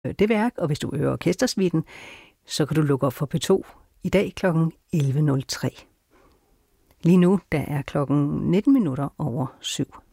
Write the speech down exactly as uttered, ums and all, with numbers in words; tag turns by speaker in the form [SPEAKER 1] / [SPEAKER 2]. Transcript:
[SPEAKER 1] det værk, og hvis du øver orkestersuiten, så kan du lukke op for P to i dag klokken elleve nul tre. Lige nu, der er klokken nitten minutter over syv.